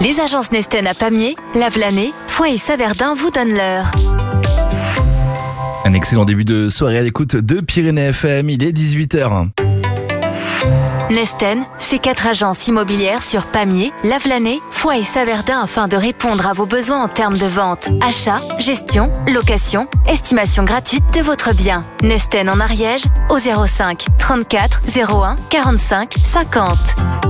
Les agences Nesten à Pamiers, Lavelanet, Foix et Saverdin vous donnent l'heure. Un excellent début de soirée à l'écoute de Pyrénées FM, il est 18h. Nesten, c'est 4 agences immobilières sur Pamiers, Lavelanet, Foix et Saverdin afin de répondre à vos besoins en termes de vente, achat, gestion, location, estimation gratuite de votre bien. Nesten en Ariège au 05 34 01 45 50.